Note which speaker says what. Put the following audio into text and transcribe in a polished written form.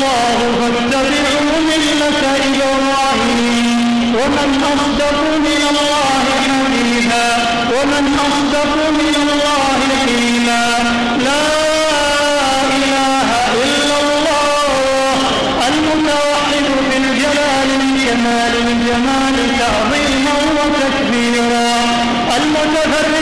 Speaker 1: الله فاتبعوا ملة إبراهيم ومن أصدق من الله حديثا ومن أصدق من الله قيلا لا إله إلا الله المتوحد بالجلال الجمال الجمال تعظيما وتكبيرا المتفرد